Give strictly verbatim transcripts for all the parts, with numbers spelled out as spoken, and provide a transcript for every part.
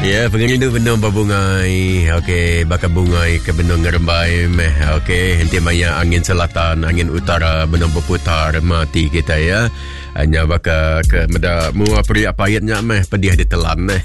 Ya, pengerindu benung berbungai. Okey, bakal bungai ke benung ngerembai meh. Okey, henti maya angin selatan, angin utara benung berputar mati kita ya. Hanya bakal ke meda mua peri apa ayatnya meh pedih ditelan meh.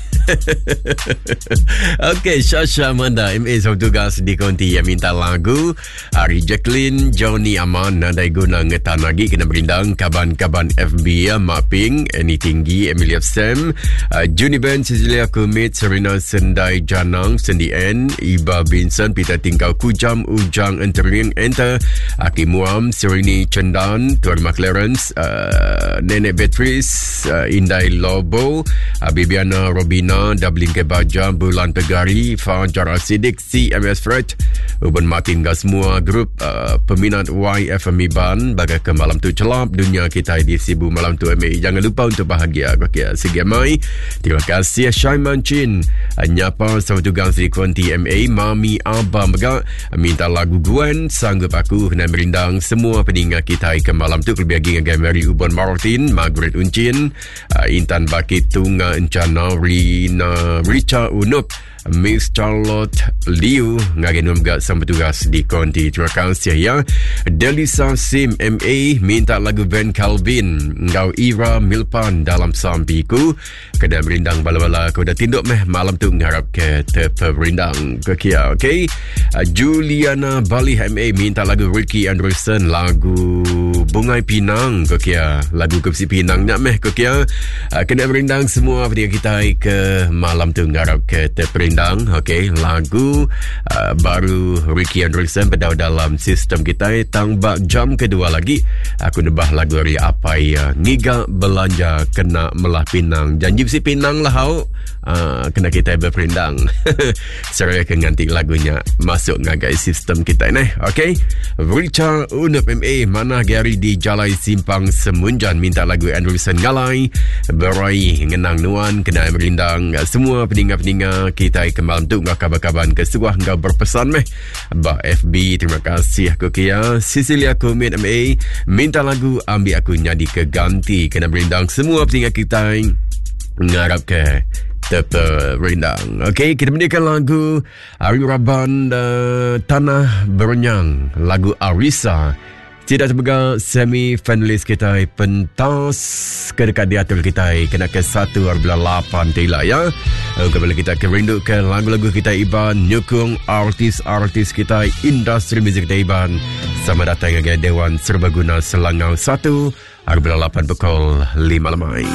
Okey, Syasha Amanda M A tugas di konti yang minta lagu. Ari Jacqueline Johnny Aman nadai guna ngetan lagi kena berindang kaban-kaban F B ya mapping Annie Tinggi Emilia Sam uh, Juni Ben Cecilia Kumit Serena Sendai Janang Sendi N Iba Vincent Peter Tingkau Kujam Ujang Entering Enter Aki Muam Serini Cendan Tuan McLarence uh, Nenek Beatrice uh, Indai Lobo uh, Bibiana Robina Dublin Kebaja Bulan Pegari Fajar Asidik C M S Fred Uban Martin Gasmua Grup uh, peminat Y F M Iban bagai ke malam tu celap dunia kita di Sibu malam tu M A. Jangan lupa untuk bahagia. Okay, segi mai. Terima kasih Syaiman Chin. Nyapa satu gang di konti M A Mami Abang Begak minta lagu Gwen sanggup aku kena merindang semua pendengar kita ke malam tu lebih lagi dengan Mary Uban Martin, Margaret Uncin, uh, Intan Bakit Tunga Encana, Rina Richa Unup, Miss Charlotte Liu ngagenum gak sama tugas di konti. Terima kasih ya. Delisa Sim M A minta lagu Ben Calvin Ngau Ira Milpan dalam sampiku kena berindang bala-bala kau dah tinduk meh malam tu ngarap ke terperindang ke kia. Okay, uh, Juliana Bali M A minta lagu Ricky Anderson lagu Bungai Pinang ke kia, lagu Kepsi Pinang nak meh ke kia. Uh, kena berindang semua pada kita ke malam tu ngarap ke terperindang. Okay, lagu uh, baru Ricky Anderson pada dalam sistem kita. Tangbak jam kedua lagi aku nebah lagu dari apa ya ngiga belanja kena melah Pinang janji si Pinang lah hau uh, kena kita berperindang. Saya akan ganti lagunya masuk ngagai sistem kita ni. Okay, Richard Unup M A mana Gary di Jalai Simpang Semunjan minta lagu Anderson Galai berai ngenang nuan kena merindang semua pendengar-pendengar kita ke malam tu ngak kabar-kabar ke sebuah ngau berpesan meh bah F B. Terima kasih aku kia. Cecilia Kumit M A minta lagu ambil aku nyadi ke ganti kena merindang semua pendengar kita ngarap ke terperindang. Okey, kita mendengarkan lagu Ari Raban uh, Tanah Berenyang, lagu Arisa. Tidak sebagai semi-finalis kita pentas kedekat diatur kita kena ke satu lapan tila ya. Kembali kita kerindukan lagu-lagu kita Iban nyukung artis-artis kita industri muzik kita Iban. Sama datang dengan Dewan Serbaguna Selangau satu lapan pukul lima lemai.